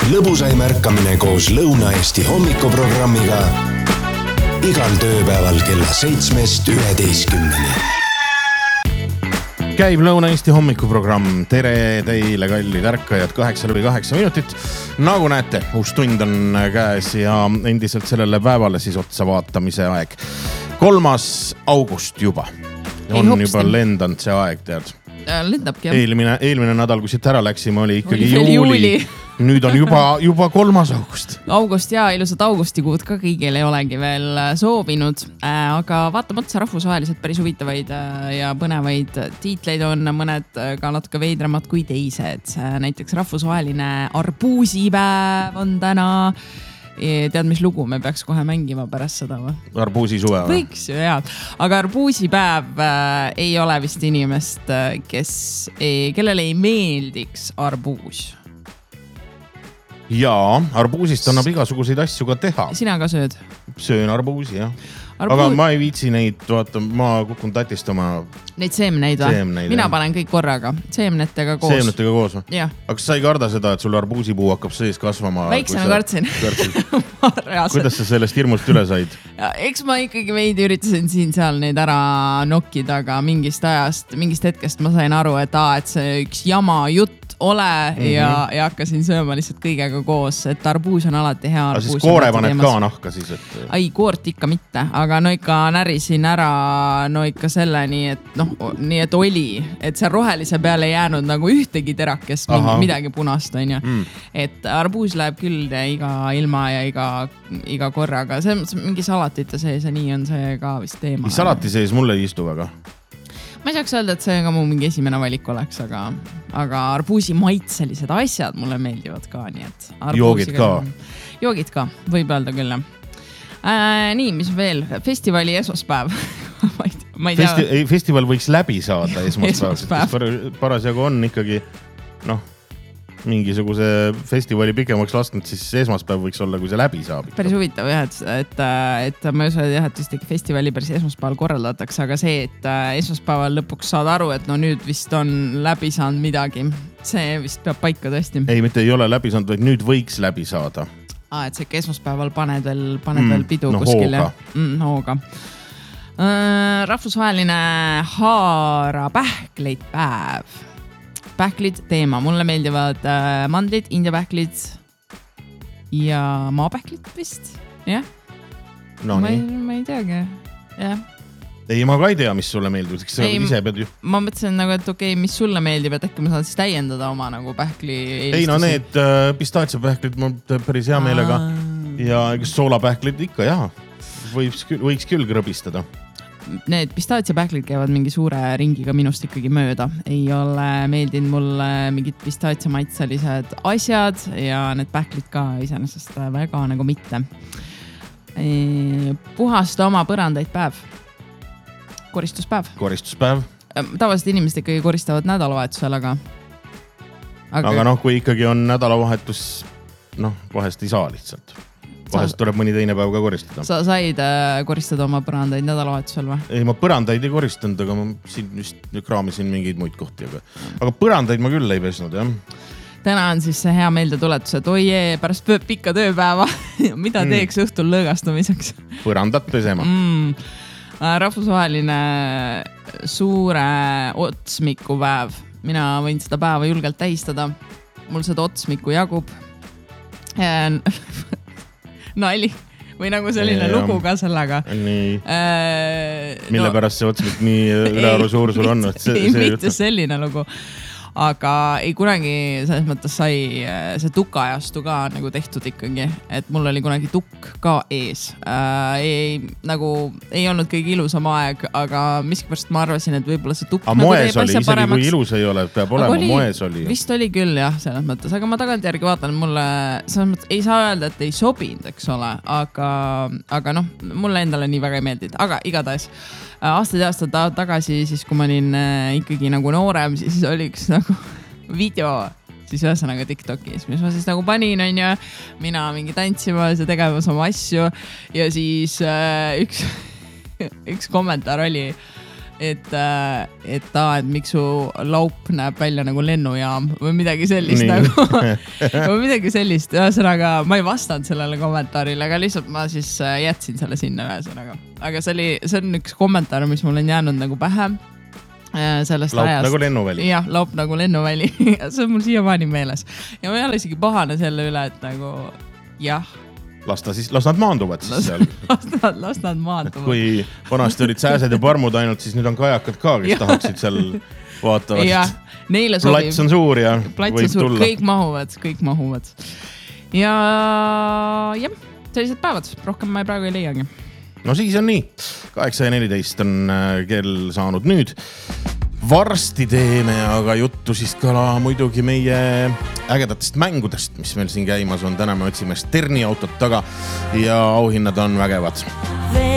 Lõbusaim ärkamine koos Lõuna-Eesti hommikuprogrammiga igal tööpäeval kella 7-11. Käib Lõuna-Eesti hommikuprogramm. Tere teile, kallid ärkajad, 8:08 minutit. Nagu näete, uus tund on käes ja endiselt sellele päevale siis otsa vaatamise aeg. 3. august juba. On juba lendanud see aeg, tead. Lendabki, jah. Eelmine nädal, kui siit ära läksime, oli ikkagi juuli. Nüüd on juba 3. august. August ja ilusat augustikuud ka kõigil ei olegi veel soovinud. Aga vaatame otsa rahvusvaheliselt päris huvitavaid ja põnevaid tiitleid on mõned ka natuke veidramad kui teised. Näiteks rahvusvaheline arbuusipäev on täna. Tead, mis lugu me peaks kohe mängima pärast seda või? Arbuusi suve või? Võiks ju, jah. Aga arbuusipäev ei ole vist inimest, kellele ei meeldiks arbuus. Jaa, arbuusist annab igasuguseid asju ka teha. Sina ka sööd? Söön arbuusi, jah. Aga ma ei viitsi neid, vaata, ma kukun tatistama. Neid seemneid või? Mina panen kõik korraga. Seemnetega koos. Seemnetega koos või? Jah. Aga sa ei karda seda, et sul arbuusipuu hakkab sees kasvama? Väiksena kartsin. Kuidas sa sellest hirmust üle said? Eks ma ikkagi veidi üritasin siin-seal neid ära nokkida, aga mingist hetkest ma sain aru, et see üks jama jutt ole ja hakkasin sööma lihtsalt kõigega koos, et arbuus on alati hea. Aga siis koore paned ka nahka siis? Ei, koort ikka mitte, aga no ikka närisin ära ikka selleni, et oli, et see rohelise peale ei jäänud nagu ühtegi terakest, midagi punast on ju. Et arbuus läheb küll iga ilma ja iga korraga. See mingi salatite sees ja nii on see ka vist teema. Salati sees mulle ei istu väga. Ma ei saaks öelda, et see ka mu mingi esimene valik oleks, aga arbuusi maitselised asjad mulle meeldivad ka, nii et... Joogid ka? Joogid ka, võib öelda küll. Nii, mis veel? Festivali esmaspäev. Festival võiks läbi saada esmaspäev. Parasjagu on ikkagi, mingisuguse festivali pikemaks lasknud, siis esmaspäev võiks olla, kui see läbi saab. Päris huvitav jah, et ma ei saa jah, et vist festivali päris esmaspäeval korraldatakse, aga see, et esmaspäeval lõpuks saad aru, et nüüd vist on läbi saanud midagi. See vist peab paika tõesti. Ei, mitte ei ole läbi saanud, vaid nüüd võiks läbi saada. Et see esmaspäeval paned veel pidu kuskil. Hooga. Rahvusvaheline haarapähkleid päev. Pähklid teema. Mulle meeldivad mandlid, India pähklid ja maapähklid vist. Jah. No ma ei teagi. Jah. Ei, ma ka ei tea, mis sulle meeldib. Ise pead ju. Ma mõtlesin, et okei, mis sulle meeldib, et äkki ma saan siis täiendada oma pähkli eelistusi. Ei, need pistaatsiapähklid mul päris hea meelega. Ja soolapähklid ikka, jah. Võiks küll krõbistada. Need pistaatsiapähklid käivad mingi suure ringiga minust ikkagi mööda. Ei ole meeldinud mulle mingid pistaatsiamaitselised asjad ja need pähklid ka iseenesest väga nagu mitte. Puhasta oma põrandaid päev. Koristuspäev. Tavaliselt inimesed ikkagi koristavad nädalavahetusel, aga kui ikkagi on nädalavahetus, vahest ei saa lihtsalt. Vahest tuleb mõni teine päev ka koristada. Sa said koristada oma põrandaid nädalavahetusel või? Ei, ma põrandaid ei koristanud, aga ma siin vist kraamisin mingeid muid kohti. Aga põrandaid ma küll ei pesnud, jah. Täna on siis see hea meeldetuletus, et pärast pikka tööpäeva, mida teeks õhtul lõõgastumiseks? Põrandat pesema. Rahvusvaheline suure otsmiku päev. Mina võin seda päeva julgelt tähistada. Mul seda otsmiku jagub. Nali või nagu selline lugu ka sellega. Nii. Mille pärast see otsmik nii ülearu suur sul on? Mitte selline lugu. Aga ei kunagi selles mõttes sai see tukajastu ka nagu tehtud ikkagi, et mul oli kunagi tukk ka ees. Ei olnud kõige ilusam aeg, aga miskipärast ma arvasin, et võib-olla see tukk moes oli, isegi kui ilus ei ole, peab olema, moes oli. Vist oli küll jah, selles mõttes, aga ma tagantjärgi vaatan, mulle selles mõttes ei saa öelda, et ei sobinud, eks ole, aga mulle endale nii väga ei meeldinud, aga igatahes aastad tagasi, siis kui ma olin ikkagi nagu noorem, siis oli üks nagu video siis ühesõnaga TikTokis, mis ma siis nagu panin, on ju, mina mingi tantsimas ja tegemas oma asju ja siis üks kommentaar oli et miks su laup näeb välja nagu lennujaam või midagi sellist nagu. Või midagi sellist. Ühesõnaga, ma ei vastanud sellele kommentaarile, aga lihtsalt ma siis jätsin selle sinna ühesõnaga. Aga see on üks kommentaar, mis mul on jäänud nagu pähe. Sellest laup ajast. Nagu lennuväli. Jah, laup nagu lennuväli. See on mul siiamaani meeles. Ja ma ei ole isegi pahane selle üle, et nagu jah. Las nad maanduvad siis seal. Las nad maanduvad. Kui vanasti olid sääsed ja parmud ainult, siis nüüd on kajakad ka, kes tahaksid seal vaatavast. Ja, neile sobib. Plats on suur ja võib tulla. Kõik mahuvad. Ja jah, sellised päevad. Rohkem ma praegu ei leiagi. No siis on nii. 8:14 on kell saanud nüüd. Varsti teeme aga juttu siis ka muidugi meie ägedatest mängudest, mis meil siin käimas on. Täna me otsime Sterni autot taga ja auhinnad on vägevad.